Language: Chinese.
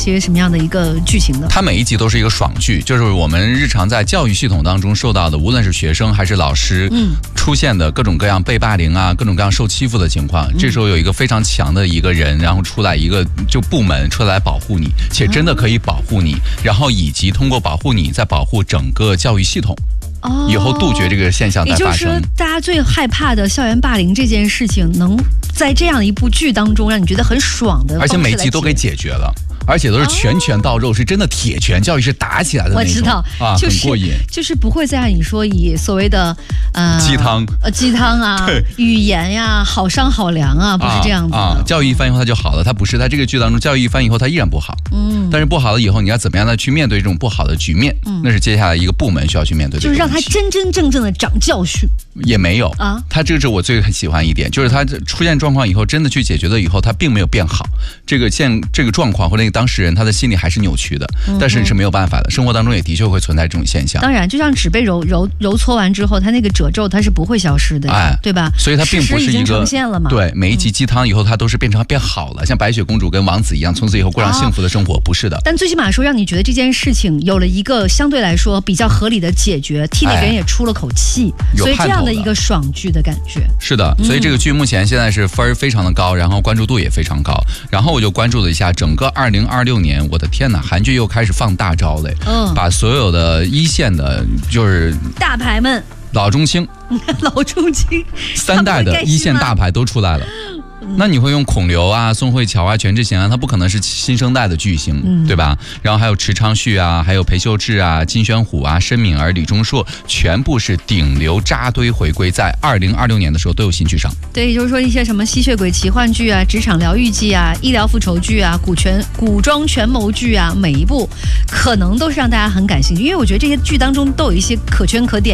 些什么样的一个剧情呢？ 它每一集都是一个爽剧，就是我们日常在教育系统当中受到的，无论是学生还是老师，出现的各种各样被霸凌啊、各种各样受欺负的情况。这时候有一个非常强的一个人，然后出来一个就部门出来保护你，且真的可以保护你，然后以及通过保护你，再保护整个教育系统。以后杜绝这个现象再发生。 也就是说，大家最害怕的校园霸凌这件事情，能在这样一部剧当中让你觉得很爽的， 而且每集都给解决了。而且都是拳拳到肉，是真的铁拳教育，是打起来的那种。 我知道啊，很过瘾， 就是不会再让你说以所谓的鸡汤啊、语言呀、好商好量啊，不是这样子的。 教育一番以后它就好了，它不是，它这个剧当中教育一番以后它依然不好。但是不好了以后，你要怎么样的去面对这种不好的局面？那是接下来一个部门需要去面对的。 就是让他真真正正的长教训。 也没有啊，他这个是我最喜欢一点，就是他出现状况以后，真的去解决了以后，他并没有变好。这个状况或者那个当事人他的心理还是扭曲的，但是你是没有办法的。生活当中也的确会存在这种现象。 当然，就像纸被揉搓完之后，它那个褶皱它是不会消失的，对吧？ 所以它并不是一个事实已经呈现了嘛。 对，每一集鸡汤以后，它都是变好了，像白雪公主跟王子一样，从此以后过上幸福的生活，不是的。 但最起码说，让你觉得这件事情有了一个相对来说比较合理的解决，替那个人也出了口气，所以这样的一个爽剧的感觉。 是的，所以这个剧目前现在是分非常的高，然后关注度也非常高。然后我就关注了一下整个2026年，我的天哪，韩剧又开始放大招了，把所有的一线的，就是大牌们， 老中青三代的一线大牌都出来了。那你会用孔刘啊、宋慧乔啊、全智贤啊，他不可能是新生代的巨星，对吧？然后还有池昌旭啊，还有裴秀智啊、金宣虎啊、申敏儿、李钟硕，全部是顶流扎堆回归，在2026年的时候都有新剧上。 对，也就是说一些什么吸血鬼奇幻剧啊、职场疗愈剧啊、医疗复仇剧啊、古装权谋剧啊，每一部可能都是让大家很感兴趣，因为我觉得这些剧当中都有一些可圈可点。